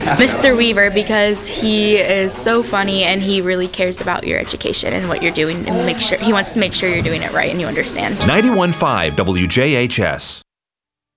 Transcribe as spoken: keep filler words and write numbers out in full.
Mister Weaver, because he is so funny and he really cares about your education and what you're doing, and make sure he wants to make sure you're doing it right and you understand. ninety-one point five W J H S.